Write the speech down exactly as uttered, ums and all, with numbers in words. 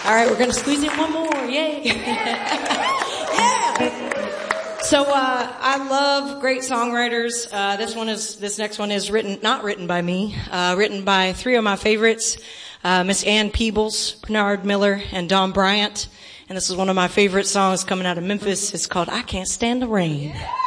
All right, we're going to squeeze in one more. Yay. Yeah. So, uh, I love great songwriters. Uh, this one is, this next one is written, not written by me, uh, written by three of my favorites, uh, Miss Ann Peebles, Bernard Miller, and Don Bryant. And this is one of my favorite songs coming out of Memphis. It's called I Can't Stand the Rain.